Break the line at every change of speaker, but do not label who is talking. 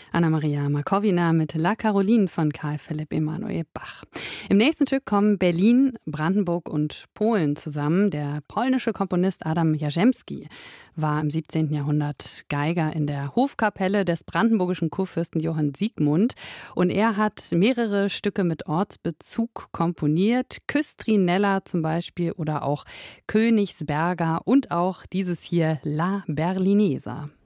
Anna-Maria Markowina mit La Caroline von Karl Philipp Emanuel Bach. Im nächsten Stück kommen Berlin, Brandenburg und Polen zusammen. Der polnische Komponist Adam Jarzembski war im 17. Jahrhundert Geiger in der Hofkapelle des brandenburgischen Kurfürsten Johann Siegmund. Und er hat mehrere Stücke mit Ortsbezug komponiert. Küstrinella zum Beispiel oder auch Königsberger und auch dieses hier La Berlinesa.